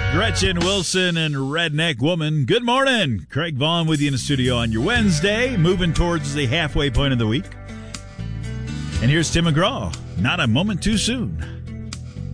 Gretchen Wilson and Redneck Woman. Good morning. Craig Vaughn with you in the studio on your Wednesday, moving towards the halfway point of the week. And here's Tim McGraw. Not a moment too soon.